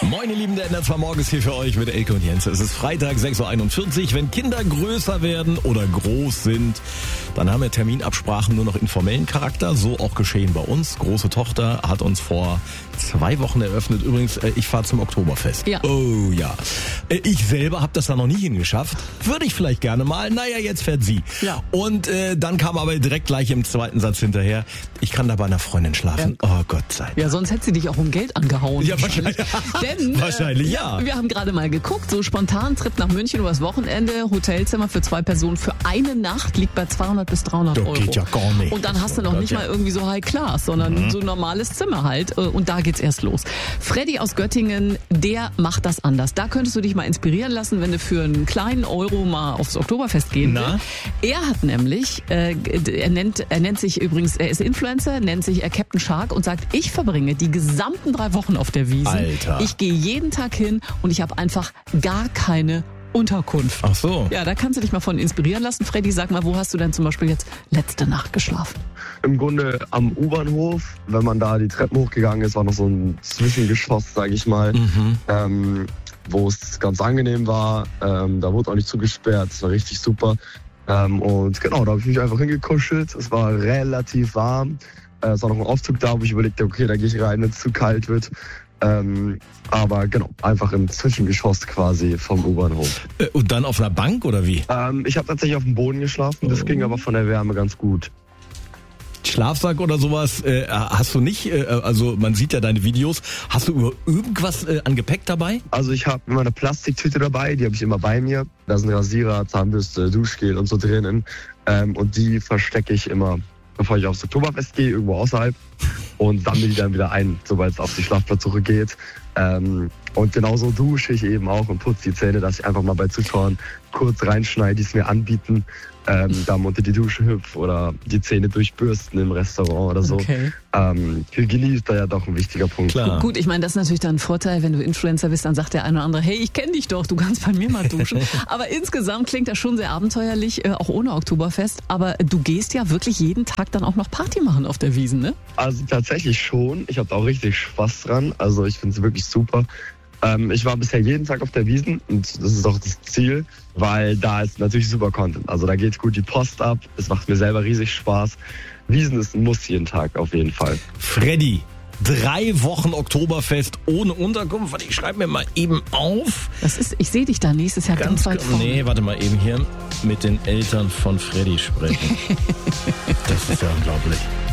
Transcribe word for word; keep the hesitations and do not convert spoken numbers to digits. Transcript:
Moin, ihr Lieben, der N R zwei Morgens hier für euch mit Elke und Jens. Es ist Freitag, sechs Uhr einundvierzig. Wenn Kinder größer werden oder groß sind, dann haben wir Terminabsprachen nur noch informellen Charakter. So auch geschehen bei uns. Große Tochter hat uns vor zwei Wochen eröffnet. Übrigens, ich fahre zum Oktoberfest. Ja. Oh ja. Ich selber habe das da noch nie hingeschafft. Würde ich vielleicht gerne mal. Naja, jetzt fährt sie. Ja. Und äh, dann kam aber direkt gleich im zweiten Satz hinterher, ich kann da bei einer Freundin schlafen. Ja. Oh Gott sei Dank. Ja, sonst hätte sie dich auch um Geld angehauen. Ja, wahrscheinlich. Denn, Wahrscheinlich, äh, ja. Wir haben gerade mal geguckt, so spontan Trip nach München übers Wochenende, Hotelzimmer für zwei Personen für eine Nacht liegt bei zweihundert bis dreihundert Das Euro. geht ja gar nicht. Und dann hast du noch Oh nicht Gott, mal ja. irgendwie so High Class, sondern Mhm. so ein normales Zimmer halt. Und da geht's erst los. Freddy aus Göttingen, der macht das anders. Da könntest du dich mal inspirieren lassen, wenn du für einen kleinen Euro mal aufs Oktoberfest gehen Na? willst. Er hat nämlich, äh, er nennt, er nennt sich übrigens, er ist Influencer, nennt sich er Captain Shark und sagt, ich verbringe die gesamten drei Wochen auf der Wiesn. Alter. Ich gehe jeden Tag hin und ich habe einfach gar keine Unterkunft. Ach so. Ja, da kannst du dich mal von inspirieren lassen. Freddy, sag mal, wo hast du denn zum Beispiel jetzt letzte Nacht geschlafen? Im Grunde am U-Bahnhof, wenn man da die Treppen hochgegangen ist, war noch so ein Zwischengeschoss, sage ich mal, Mhm. ähm, wo es ganz angenehm war. Ähm, da wurde auch nicht zugesperrt, es war richtig super. Ähm, und genau, da habe ich mich einfach hingekuschelt. Es war relativ warm. Äh, es war noch ein Aufzug da, wo ich überlegte, okay, da gehe ich rein, wenn es zu kalt wird. Ähm, aber genau, einfach im Zwischengeschoss quasi vom U-Bahnhof. Äh, Und dann auf einer Bank oder wie? Ähm, ich habe tatsächlich auf dem Boden geschlafen, das ging aber von der Wärme ganz gut. Schlafsack oder sowas äh, hast du nicht? Äh, also man sieht ja deine Videos. Hast du über irgendwas äh, an Gepäck dabei? Also ich habe immer eine Plastiktüte dabei, die habe ich immer bei mir. Da sind Rasierer, Zahnbürste, Duschgel und so drinnen. Ähm, und die verstecke ich immer, bevor ich aufs Oktoberfest gehe, irgendwo außerhalb. Und sammle die dann wieder ein, sobald es auf die Schlafplatzsuche geht. Ähm, und genauso dusche ich eben auch und putze die Zähne, dass ich einfach mal bei Zuschauern kurz reinschneide, die es mir anbieten. Ähm, da unter die Dusche hüpf oder die Zähne durchbürsten im Restaurant oder so. Okay. Ähm, Hygiene ist da ja doch ein wichtiger Punkt. Klar. Gut, ich meine, das ist natürlich dann ein Vorteil, wenn du Influencer bist, dann sagt der eine oder andere, hey, ich kenne dich doch, du kannst bei mir mal duschen. Aber insgesamt klingt das schon sehr abenteuerlich, äh, auch ohne Oktoberfest. Aber du gehst ja wirklich jeden Tag dann auch noch Party machen auf der Wiesn, ne? Also tatsächlich schon. Ich habe da auch richtig Spaß dran. Also ich finde es wirklich super. Ähm, ich war bisher jeden Tag auf der Wiesn und das ist auch das Ziel, weil da ist natürlich super Content. Also da geht gut die Post ab. Es macht mir selber riesig Spaß. Wiesn ist ein Muss jeden Tag auf jeden Fall. Freddy, drei Wochen Oktoberfest ohne Unterkunft. Warte, ich schreibe mir mal eben auf. Das ist, ich sehe dich da nächstes Jahr ganz, weit vorne. Nee, warte mal eben hier. Mit den Eltern von Freddy sprechen. Das ist ja unglaublich.